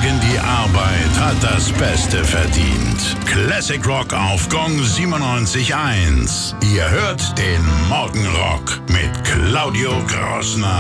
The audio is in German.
in die Arbeit hat das Beste verdient. Classic Rock auf Gong 97.1. Ihr hört den Morgenrock mit Claudio Grausner.